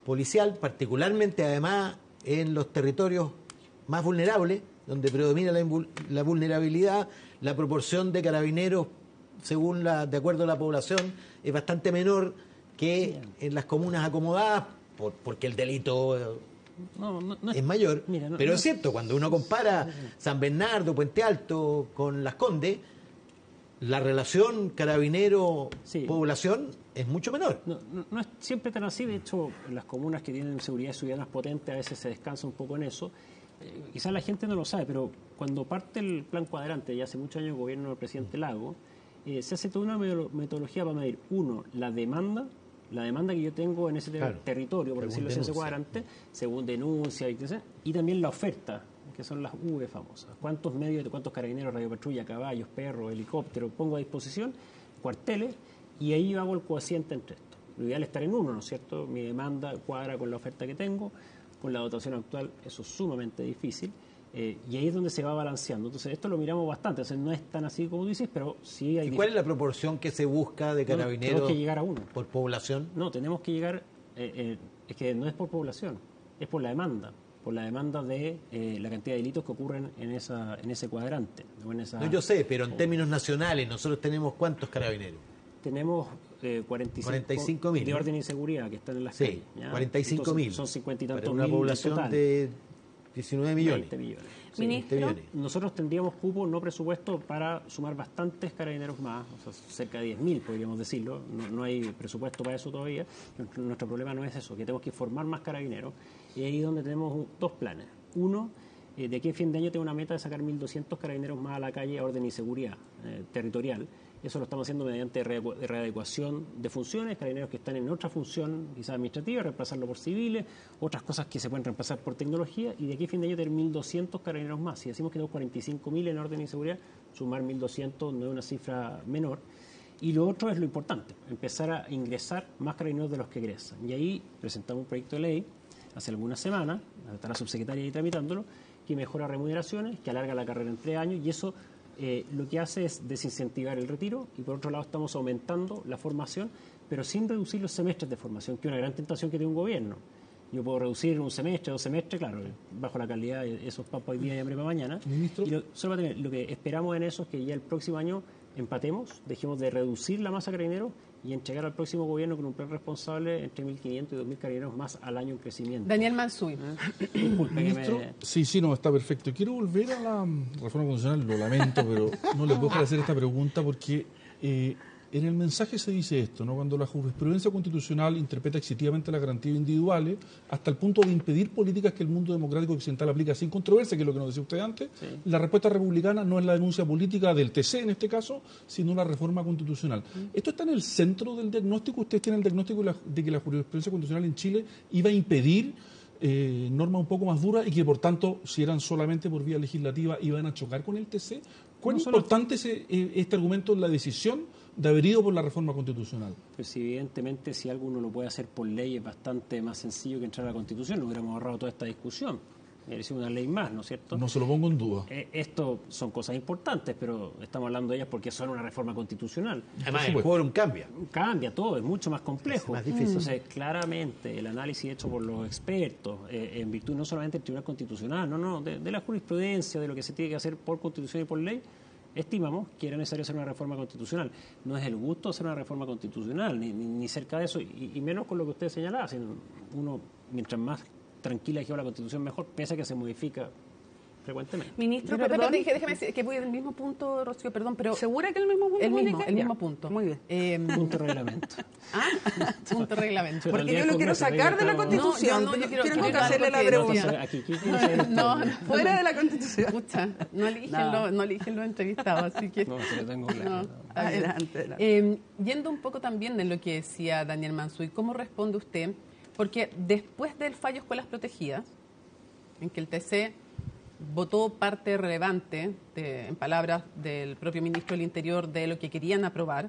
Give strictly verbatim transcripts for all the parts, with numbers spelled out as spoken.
policial, particularmente además en los territorios más vulnerables, donde predomina la, la vulnerabilidad, la proporción de carabineros, según la, de acuerdo a la población, es bastante menor que en las comunas acomodadas, por, porque el delito no, no, no es, es mayor. Mira, no, pero no, es cierto, cuando uno compara San Bernardo, Puente Alto con Las Condes, la relación carabinero-población sí. es mucho menor. No, no, no es siempre tan así. De hecho, en las comunas que tienen seguridad ciudadana potente a veces se descansa un poco en eso. Eh, quizás la gente no lo sabe, pero cuando parte el plan cuadrante, ya hace muchos años el gobierno del presidente Lago, eh, se hace toda una metodología para medir, uno, la demanda, la demanda que yo tengo en ese claro, territorio, por decirlo así, ese cuadrante, según denuncia, y, y también la oferta, que son las U V famosas. ¿Cuántos medios, cuántos carabineros, radiopatrulla, caballos, perros, helicópteros pongo a disposición? Cuarteles, y ahí yo hago el cociente entre esto. Lo ideal es estar en uno, ¿no es cierto? Mi demanda cuadra con la oferta que tengo, con la dotación actual eso es sumamente difícil, eh, y ahí es donde se va balanceando. Entonces esto lo miramos bastante, o sea, no es tan así como dices, pero sí hay... ¿Y cuál es la proporción que se busca de carabineros no, tenemos que llegar a uno. por población? No, tenemos que llegar, eh, eh, es que no es por población, es por la demanda. por la demanda de eh, la cantidad de delitos que ocurren en esa en ese cuadrante. O en esa, no, yo sé, pero en términos nacionales, nosotros tenemos ¿cuántos carabineros? Tenemos eh, cuarenta y cinco mil de orden y seguridad que están en las sí, calles. ¿Ya? cuarenta y cinco mil. Son cincuenta y tantos para una mil población total. De diecinueve millones. veinte millones. Sí, Ministro, millones. Nosotros tendríamos cupo, no presupuesto, para sumar bastantes carabineros más, o sea, cerca de diez mil, podríamos decirlo. No, no hay presupuesto para eso todavía. Nuestro, nuestro problema no es eso, que tenemos que formar más carabineros. Y ahí es donde tenemos un, dos planes. Uno, eh, de aquí a fin de año tengo una meta de sacar mil doscientos carabineros más a la calle a orden y seguridad eh, territorial. Eso lo estamos haciendo mediante readecuación de funciones, carabineros que están en otra función, quizás administrativa, reemplazarlo por civiles, otras cosas que se pueden reemplazar por tecnología, y de aquí a fin de año tener mil doscientos carabineros más. Si decimos que tenemos cuarenta y cinco mil en orden y seguridad, sumar mil doscientos no es una cifra menor. Y lo otro es lo importante, empezar a ingresar más carabineros de los que egresan. Y ahí presentamos un proyecto de ley hace algunas semanas, está la subsecretaria ahí tramitándolo, que mejora remuneraciones, que alarga la carrera en tres años, y eso eh, lo que hace es desincentivar el retiro, y por otro lado estamos aumentando la formación, pero sin reducir los semestres de formación, que es una gran tentación que tiene un gobierno. Yo puedo reducir un semestre, dos semestres, claro, bajo la calidad de esos papas hoy día y hambre para mañana. Ministro. Y lo, solo para tener, lo que esperamos en eso es que ya el próximo año empatemos, dejemos de reducir la masa de carabineros y entregar al próximo gobierno con un plan responsable entre mil quinientos y dos mil carabineros más al año en crecimiento. Daniel Mansuy. ¿Eh? Disculpe, Ministro, que me... sí, sí, no, está perfecto. Quiero volver a la reforma constitucional, lo lamento, pero no les puedo hacer esta pregunta porque eh, en el mensaje se dice esto, ¿no? Cuando la jurisprudencia constitucional interpreta exitivamente las garantías individuales hasta el punto de impedir políticas que el mundo democrático occidental aplica sin controversia, que es lo que nos decía usted antes, sí. La respuesta republicana no es la denuncia política del T C en este caso, sino la reforma constitucional. Sí. ¿Esto está en el centro del diagnóstico? ¿Ustedes tienen el diagnóstico de que la jurisprudencia constitucional en Chile iba a impedir eh, normas un poco más duras y que por tanto, si eran solamente por vía legislativa, iban a chocar con el T C? ¿Cuán no importante solo... es eh, este argumento en la decisión de haber ido por la reforma constitucional? Pues evidentemente si algo uno lo puede hacer por ley es bastante más sencillo que entrar a la Constitución, no hubiéramos ahorrado toda esta discusión. Es una ley más, ¿no es cierto? No se lo pongo en duda. Eh, esto son cosas importantes, pero estamos hablando de ellas porque son una reforma constitucional. Además, el quórum cambia. Cambia todo, es mucho más complejo. Es más difícil. Entonces, claramente, el análisis hecho por los expertos, eh, en virtud no solamente del Tribunal Constitucional, no, no, de, de la jurisprudencia, de lo que se tiene que hacer por Constitución y por ley, estimamos que era necesario hacer una reforma constitucional. No es el gusto hacer una reforma constitucional, ni, ni, ni cerca de eso, y, y menos con lo que usted señalaba. Sino uno, mientras más tranquila lleva la Constitución, mejor, pese a que se modifica frecuentemente. Ministro, pero, perdón, déjeme déjeme decir que voy al mismo punto, Rocío, perdón, pero... ¿Segura que el mismo punto? El mismo, Mónica? el mismo Ya. punto. Muy bien. Eh, punto reglamento. Ah, punto reglamento. Pero Porque yo lo quiero sacar de la Constitución. No, yo no, yo quiero- Tengo quiero que hacerle algo la que pregunta. decía. Aquí, ¿qué quiere saber usted? No, no, Fuera de la Constitución. Escucha, no eligen, No. Los, no eligen los entrevistados, así que... No, se lo tengo claro. No, No. Adelante, adelante. Eh, yendo un poco también en lo que decía Daniel Mansuy, ¿cómo responde usted? Porque después del fallo Escuelas Protegidas, en que el T C votó parte relevante, de, en palabras del propio ministro del Interior, de lo que querían aprobar,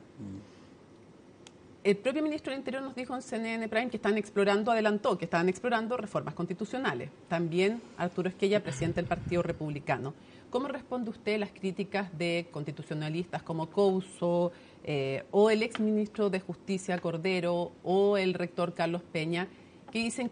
el propio ministro del Interior nos dijo en C N N Prime que están explorando, adelantó, que estaban explorando reformas constitucionales. También Arturo Esquella, presidente del Partido Republicano. ¿Cómo responde usted a las críticas de constitucionalistas como Couso, eh, o el exministro de Justicia Cordero, o el rector Carlos Peña, que dicen